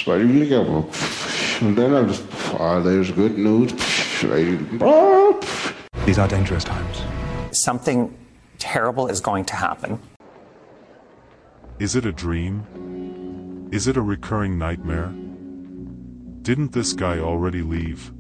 What even together? And then I just, there's good news. These are dangerous times. Something terrible is going to happen. Is it a dream? Is it a recurring nightmare? Didn't this guy already leave?